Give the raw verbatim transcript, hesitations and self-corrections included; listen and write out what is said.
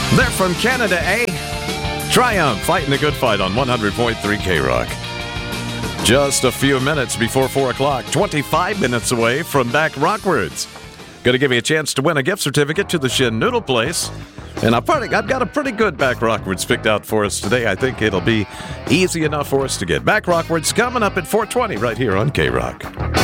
They're from Canada, eh? Triumph, fighting the good fight on one hundred point three K-Rock. Just a few minutes before four o'clock, twenty-five minutes away from Back Rockwards. Going to give you a chance to win a gift certificate to the Shin Noodle Place. And I've, probably, I've got a pretty good Back Rockwards picked out for us today. I think it'll be easy enough for us to get. Back Rockwards coming up at four twenty right here on K-Rock.